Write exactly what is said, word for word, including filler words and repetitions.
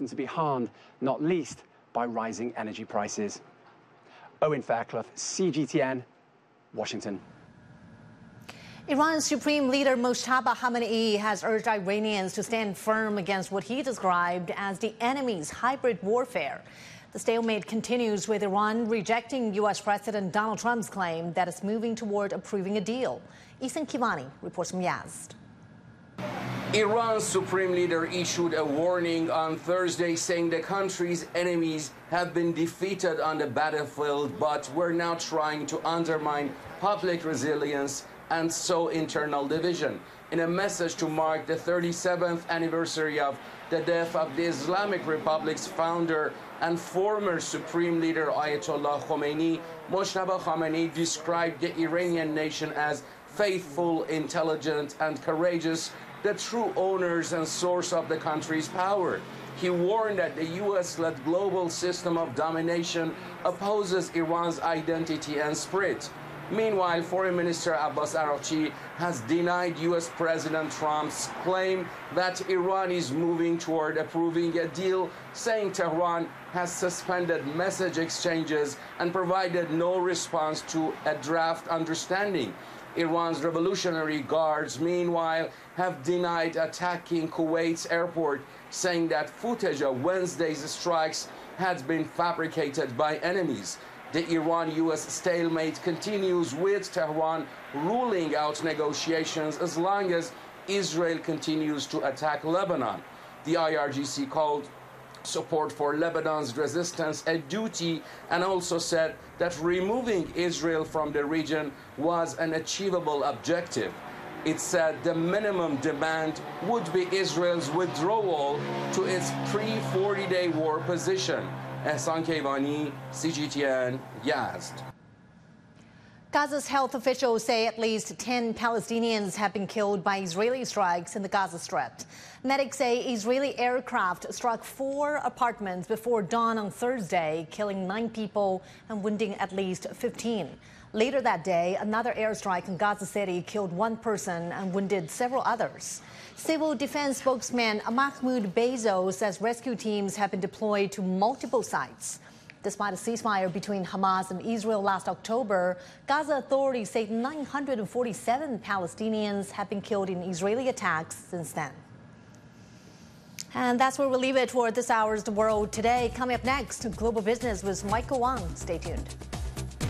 certain to be harmed, not least by rising energy prices. Owen Fairclough, C G T N, Washington. Iran's Supreme Leader Mojtaba Khamenei has urged Iranians to stand firm against what he described as the enemy's hybrid warfare. The stalemate continues, with Iran rejecting U S President Donald Trump's claim that it's moving toward approving a deal. Ethan Kivani reports from Yazd. Iran's Supreme Leader issued a warning on Thursday saying the country's enemies have been defeated on the battlefield, but we're now trying to undermine public resilience and sow internal division. In a message to mark the thirty-seventh anniversary of the death of the Islamic Republic's founder and former Supreme Leader Ayatollah Khomeini, Mojtaba Khamenei described the Iranian nation as faithful, intelligent, and courageous, the true owners and source of the country's power. He warned that the U S-led global system of domination opposes Iran's identity and spirit. Meanwhile, Foreign Minister Abbas Araghchi has denied U S President Trump's claim that Iran is moving toward approving a deal, saying Tehran has suspended message exchanges and provided no response to a draft understanding. Iran's Revolutionary Guards, meanwhile, have denied attacking Kuwait's airport, saying that footage of Wednesday's strikes had been fabricated by enemies. The Iran-U S stalemate continues, with Tehran ruling out negotiations as long as Israel continues to attack Lebanon. The I R G C called support for Lebanon's resistance a duty and also said that removing Israel from the region was an achievable objective. It said the minimum demand would be Israel's withdrawal to its pre-forty-day war position. Ehsan Kevani, C G T N, Yazd. Gaza's health officials say at least ten Palestinians have been killed by Israeli strikes in the Gaza Strip. Medics say Israeli aircraft struck four apartments before dawn on Thursday, killing nine people and wounding at least fifteen. Later that day, another airstrike in Gaza City killed one person and wounded several others. Civil Defense spokesman Mahmoud Bezos says rescue teams have been deployed to multiple sites. Despite a ceasefire between Hamas and Israel last October, Gaza authorities say nine hundred forty-seven Palestinians have been killed in Israeli attacks since then. And that's where we'll leave it for this hour's The World Today. Coming up next, Global Business with Michael Wang. Stay tuned.